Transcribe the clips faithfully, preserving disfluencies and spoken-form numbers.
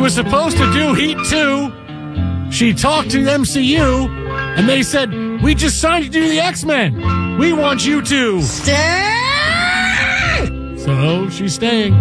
was supposed to do Heat two. She talked to M C U, and they said, we just signed you to do the X-Men. We want you to stay. So she's staying.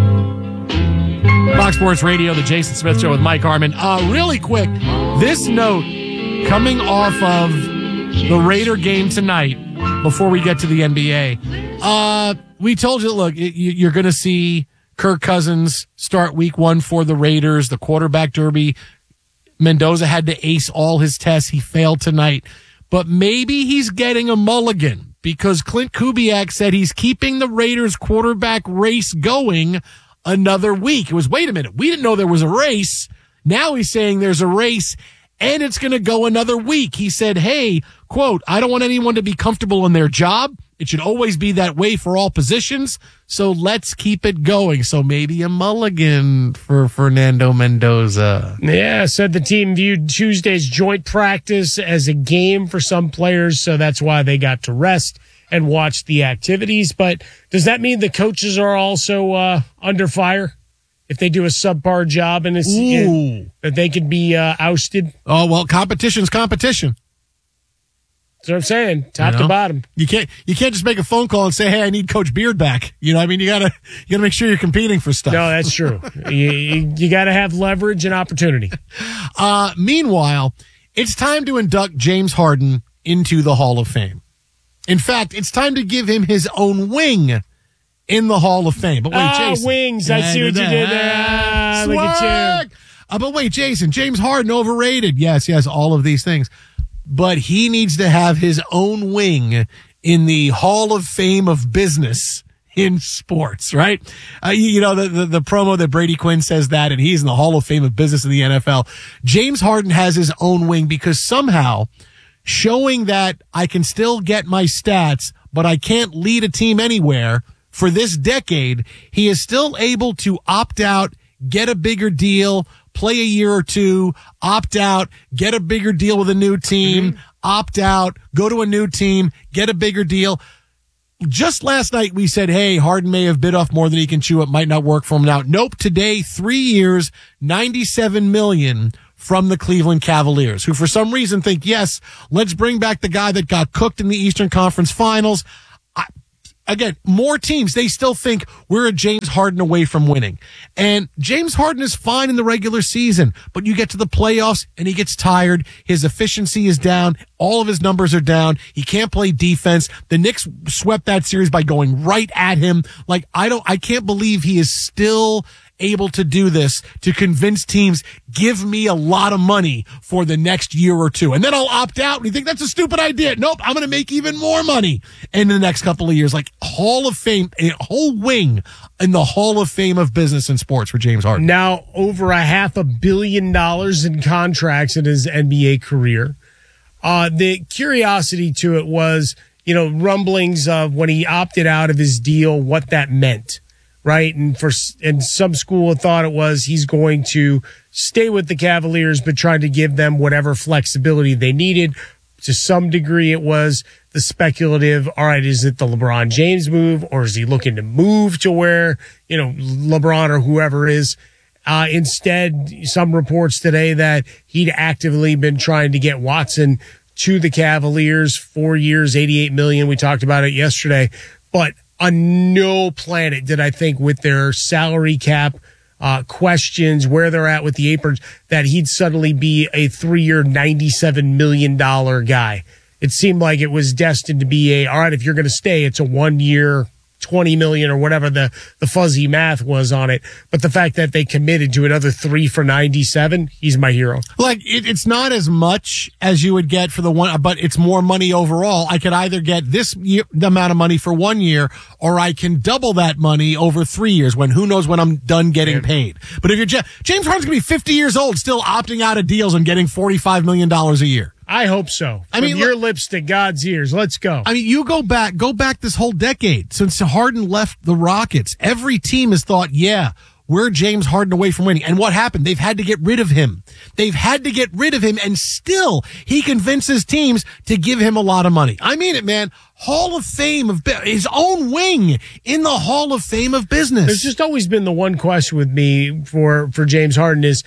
Fox Sports Radio, the Jason Smith Show with Mike Harmon. Uh, really quick, this note coming off of the Raider game tonight before we get to the N B A. Uh, we told you, look, you're going to see Kirk Cousins start week one for the Raiders, the quarterback derby. Mendoza had to ace all his tests. He failed tonight. But maybe he's getting a mulligan because Clint Kubiak said he's keeping the Raiders quarterback race going another week. It was, wait a minute, we didn't know there was a race. Now he's saying there's a race and it's going to go another week. He said, hey, quote, I don't want anyone to be comfortable in their job. It should always be that way for all positions. So let's keep it going. So maybe a mulligan for Fernando Mendoza. Yeah, said the team viewed Tuesday's joint practice as a game for some players. So that's why they got to rest and watch the activities. But does that mean the coaches are also uh, under fire? If they do a subpar job in this, in, that they could be uh, ousted? Oh, well, competition's competition. That's what I'm saying, top you know? to bottom. You can't you can't just make a phone call and say, "Hey, I need Coach Beard back." You know, what I mean, you gotta you gotta make sure you're competing for stuff. No, that's true. you you, you got to have leverage and opportunity. Uh, meanwhile, it's time to induct James Harden into the Hall of Fame. In fact, it's time to give him his own wing in the Hall of Fame. But wait, ah, Jason, wings! I see what you did there. Ah, look at you. Uh, but wait, Jason, James Harden overrated. Yes, yes, all of these things. But he needs to have his own wing in the Hall of Fame of business in sports, right? Uh, you, you know, the, the, the promo that Brady Quinn says that, and he's in the Hall of Fame of business in the N F L. James Harden has his own wing because somehow showing that I can still get my stats, but I can't lead a team anywhere for this decade, he is still able to opt out, get a bigger deal, play a year or two, opt out, get a bigger deal with a new team, mm-hmm. opt out, go to a new team, get a bigger deal. Just last night we said, hey, Harden may have bit off more than he can chew. It might not work for him now. Nope. Today, three years, ninety-seven million dollars from the Cleveland Cavaliers, who for some reason think, yes, let's bring back the guy that got cooked in the Eastern Conference Finals. I, Again, more teams, they still think we're a James Harden away from winning. And James Harden is fine in the regular season, but you get to the playoffs and he gets tired. His efficiency is down. All of his numbers are down. He can't play defense. The Knicks swept that series by going right at him. Like, I don't, I can't believe he is still able to do this to convince teams, give me a lot of money for the next year or two. And then I'll opt out. And you think that's a stupid idea. Nope. I'm going to make even more money in the next couple of years. Like Hall of Fame, a whole wing in the Hall of Fame of business and sports for James Harden. Now over a half a billion dollars in contracts in his N B A career. Uh, the curiosity to it was, you know, rumblings of when he opted out of his deal, what that meant. Right. And for, and some school thought it was he's going to stay with the Cavaliers, but trying to give them whatever flexibility they needed. To some degree, it was the speculative. All right. Is it the LeBron James move, or is he looking to move to where, you know, LeBron or whoever is? Uh, instead, some reports today that he'd actively been trying to get Watson to the Cavaliers, four years, eighty-eight million. We talked about it yesterday, but on no planet did I think with their salary cap uh, questions, where they're at with the aprons, that he'd suddenly be a three-year, ninety-seven million dollars guy. It seemed like it was destined to be a, all right, if you're going to stay, it's a one-year, twenty million dollars or whatever the, the fuzzy math was on it. But the fact that they committed to another three for ninety-seven, he's my hero. Like, it, it's not as much as you would get for the one, but it's more money overall. I could either get this year, the amount of money for one year, or I can double that money over three years when who knows when I'm done getting yeah. paid. But if you're Je- James Harden's going to be fifty years old, still opting out of deals and getting forty-five million dollars a year. I hope so. I mean, From your look, lips to God's ears. Let's go. I mean, you go back, go back this whole decade since Harden left the Rockets. Every team has thought, yeah, we're James Harden away from winning. And what happened? They've had to get rid of him. They've had to get rid of him, and still he convinces teams to give him a lot of money. I mean it, man. Hall of Fame of his own wing in the Hall of Fame of business. There's just always been the one question with me for, for James Harden is,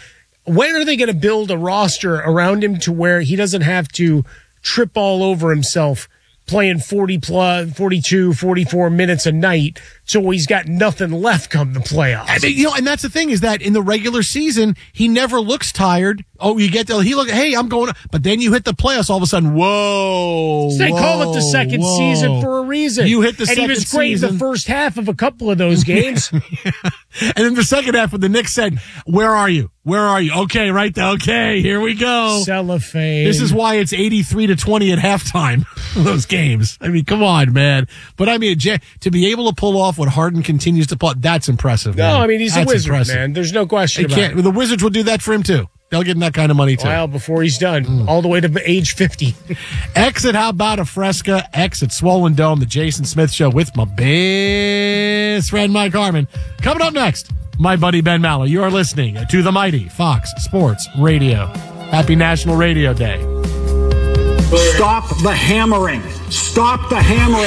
when are they going to build a roster around him to where he doesn't have to trip all over himself playing forty plus, forty-two, forty-four minutes a night, so he's got nothing left come the playoffs. I mean, you know, and that's the thing is that in the regular season, he never looks tired. Oh, you get to, he look, hey, I'm going, but then you hit the playoffs, all of a sudden, whoa. They whoa, call it the second whoa. season for a reason. You hit the and second he was great season. in the first half of a couple of those games. Yeah. And then the second half, when the Knicks said, where are you? Where are you? Okay, right there. Okay, here we go. Cellophane. This is why it's eighty-three to twenty at halftime, those games. I mean, come on, man. But I mean, to be able to pull off what Harden continues to pull, that's impressive, man. No, I mean, he's that's a wizard, impressive. man. There's no question They about can't, it. the Wizards will do that for him, too. They'll get him that kind of money, too. Well, before he's done, mm. all the way to age fifty. Exit How About a Fresca, Exit Swollen Dome, the Jason Smith Show with my best friend Mike Harmon. Coming up next, my buddy Ben Maller. You are listening to the mighty Fox Sports Radio. Happy National Radio Day. Stop the hammering. Stop the hammering.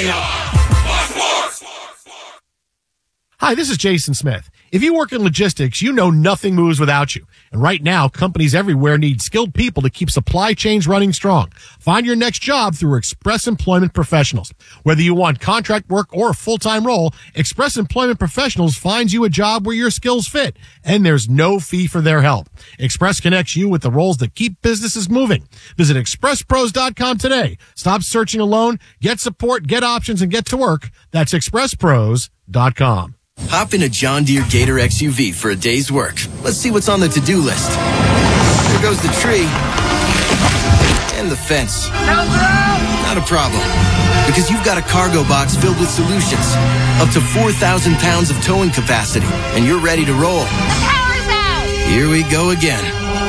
Hi, this is Jason Smith. If you work in logistics, you know nothing moves without you. And right now, companies everywhere need skilled people to keep supply chains running strong. Find your next job through Express Employment Professionals. Whether you want contract work or a full-time role, Express Employment Professionals finds you a job where your skills fit, and there's no fee for their help. Express connects you with the roles that keep businesses moving. Visit express pros dot com today. Stop searching alone. Get support, get options, and get to work. That's express pros dot com. Hop in a John Deere Gator X U V for a day's work. Let's see what's on the to-do list. There goes the tree. And the fence. Not a problem. Because you've got a cargo box filled with solutions. Up to four thousand pounds of towing capacity. And you're ready to roll. The power's out! Here we go again.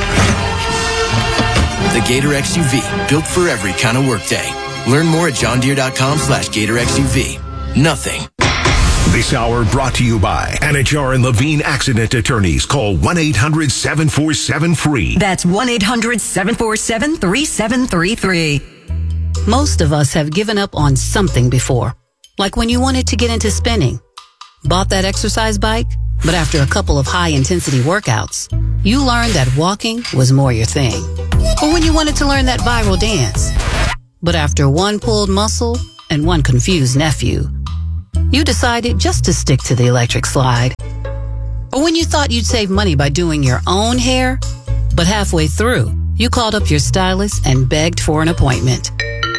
The Gator X U V. Built for every kind of workday. Learn more at johndeere.com slash Gator X U V. Nothing. This hour brought to you by Anajar and Levine Accident Attorneys. Call one eight hundred seven four seven free. That's one eight hundred seven four seven three seven three three. Most of us have given up on something before. Like when you wanted to get into spinning. Bought that exercise bike, but after a couple of high-intensity workouts, you learned that walking was more your thing. Or when you wanted to learn that viral dance. But after one pulled muscle and one confused nephew, you decided just to stick to the electric slide. Or when you thought you'd save money by doing your own hair, but halfway through, you called up your stylist and begged for an appointment.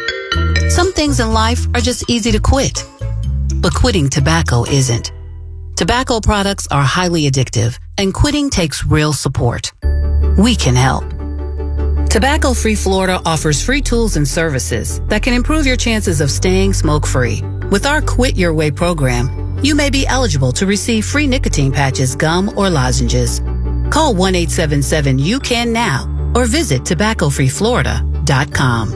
Some things in life are just easy to quit, but quitting tobacco isn't. Tobacco products are highly addictive, and quitting takes real support. We can help. Tobacco Free Florida offers free tools and services that can improve your chances of staying smoke-free. With our Quit Your Way program, you may be eligible to receive free nicotine patches, gum, or lozenges. Call one eight seven seven you can now or visit tobacco free florida dot com.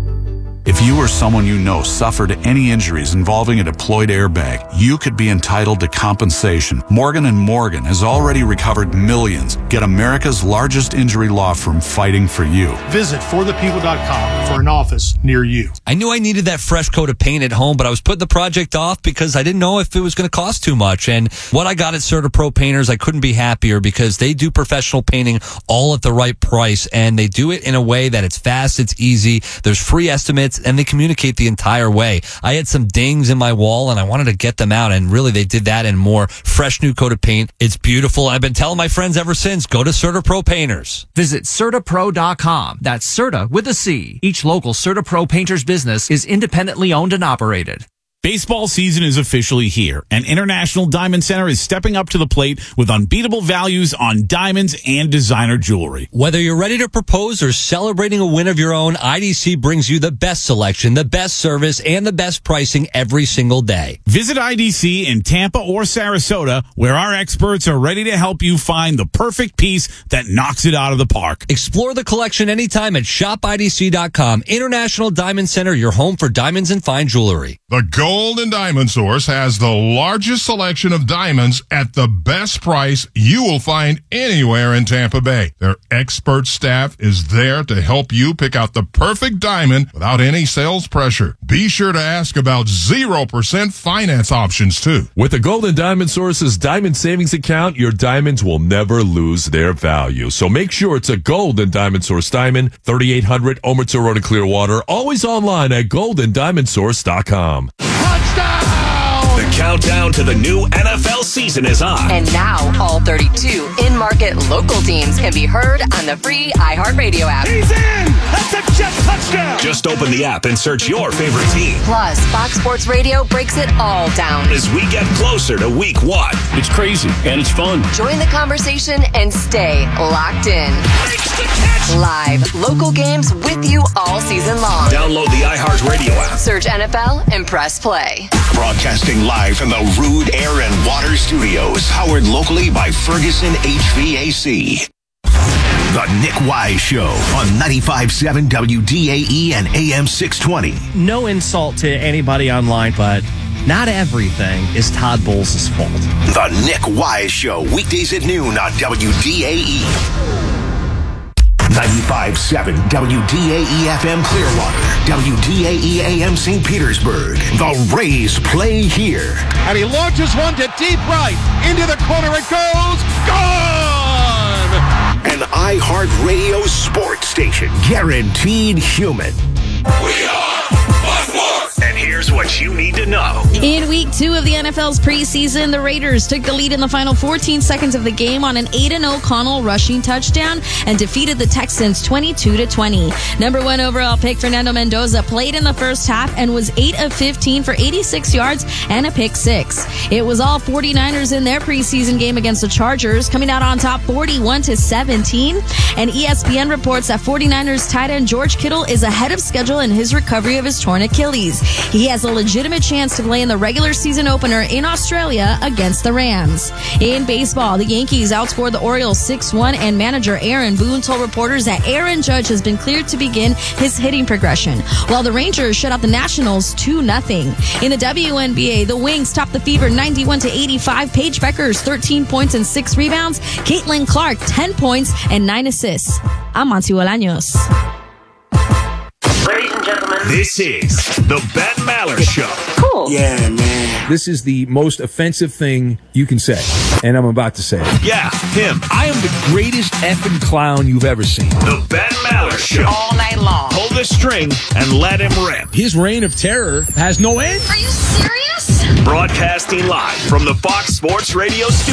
If you or someone you know suffered any injuries involving a deployed airbag, you could be entitled to compensation. Morgan and Morgan has already recovered millions. Get America's largest injury law firm fighting for you. Visit for the people dot com for an office near you. I knew I needed that fresh coat of paint at home, but I was putting the project off because I didn't know if it was going to cost too much. And what I got at CertaPro Painters, I couldn't be happier because they do professional painting all at the right price, and they do it in a way that it's fast, it's easy, there's free estimates, and they communicate the entire way. I had some dings in my wall and I wanted to get them out, and really they did that and more. Fresh new coat of paint. It's beautiful. I've been telling my friends ever since, go to CertaPro Painters. Visit Certa Pro dot com. That's Certa with a C. Each local CertaPro Painters business is independently owned and operated. Baseball season is officially here, and International Diamond Center is stepping up to the plate with unbeatable values on diamonds and designer jewelry. Whether you're ready to propose or celebrating a win of your own, I D C brings you the best selection, the best service, and the best pricing every single day. Visit I D C in Tampa or Sarasota, where our experts are ready to help you find the perfect piece that knocks it out of the park. Explore the collection anytime at shop I D C dot com. International Diamond Center, your home for diamonds and fine jewelry. The Go Gold and Diamond Source has the largest selection of diamonds at the best price you will find anywhere in Tampa Bay. Their expert staff is there to help you pick out the perfect diamond without any sales pressure. Be sure to ask about zero percent finance options, too. With the Gold and Diamond Source's Diamond Savings Account, your diamonds will never lose their value. So make sure it's a Gold and Diamond Source diamond, thirty-eight hundred Omerta Road in Clearwater, always online at gold and diamond source dot com. The countdown to the new N F L season is on. And now, all thirty-two in-market local teams can be heard on the free iHeartRadio app. He's in! That's a jet touchdown! Just open the app and search your favorite team. Plus, Fox Sports Radio breaks it all down as we get closer to week one. It's crazy, and it's fun. Join the conversation and stay locked in. Live, local games with you all season long. Download the iHeartRadio app. Search N F L and press play. Broadcasting live from the Rude Air and Water Studios, powered locally by Ferguson H V A C. The Nick Wise Show on ninety-five point seven W D A E and A M six twenty. No insult to anybody online, but not everything is Todd Bowles' fault. The Nick Wise Show, weekdays at noon on W D A E. ninety-five point seven W D A E F M Clearwater, W D A E A M Saint Petersburg. The Rays play here. And he launches one to deep right. Into the corner it goes. Gone! An iHeartRadio sports station. Guaranteed human. We are Buffalo. And here's what you need to know. In week two of the N F L's preseason, the Raiders took the lead in the final fourteen seconds of the game on an Aiden O'Connell rushing touchdown and defeated the Texans twenty-two to twenty. Number one overall pick Fernando Mendoza played in the first half and was eight of fifteen for eighty-six yards and a pick six. It was all 49ers in their preseason game against the Chargers, coming out on top forty-one to seventeen. And E S P N reports that 49ers tight end George Kittle is ahead of schedule in his recovery of his torn Achilles. He has a legitimate chance to play in the regular season opener in Australia against the Rams. In baseball, the Yankees outscored the Orioles six one, and manager Aaron Boone told reporters that Aaron Judge has been cleared to begin his hitting progression, while the Rangers shut out the Nationals two nothing. In the W N B A, the Wings topped the Fever ninety-one to eighty-five. Paige Beckers thirteen points and six rebounds. Caitlin Clark ten points and nine assists. I'm Monty Bolaños. Ladies and gentlemen, this is the Ben Maller Show. Cool. Yeah, man. This is the most offensive thing you can say, and I'm about to say it. Yeah, him. I am the greatest effing clown you've ever seen. The Ben Maller Show. All night long. Pull the string and let him rip. His reign of terror has no end. Are you serious? Broadcasting live from the Fox Sports Radio studio.